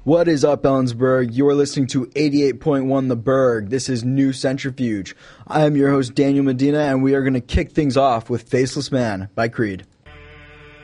What is up, Ellensburg? You're listening to 88.1 The Berg. This is New Centrifuge. I am your host, Daniel Medina, and we are going to kick things off with Faceless Man by Creed.